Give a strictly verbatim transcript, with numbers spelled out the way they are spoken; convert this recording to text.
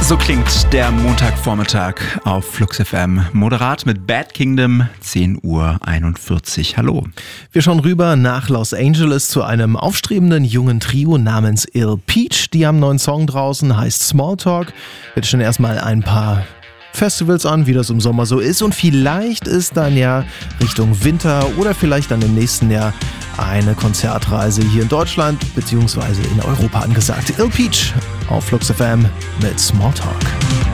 So klingt der Montagvormittag auf Flux F M. Moderat mit Bad Kingdom, zehn Uhr einundvierzig. Hallo. Wir schauen rüber nach Los Angeles zu einem aufstrebenden jungen Trio namens Ill Peach. Die haben einen neuen Song draußen, heißt Smalltalk. Wir stellen erstmal ein paar Festivals an, wie das im Sommer so ist. Und vielleicht ist dann ja Richtung Winter oder vielleicht dann im nächsten Jahr eine Konzertreise hier in Deutschland bzw. in Europa angesagt. Ill Peach auf Flux F M mit Smalltalk.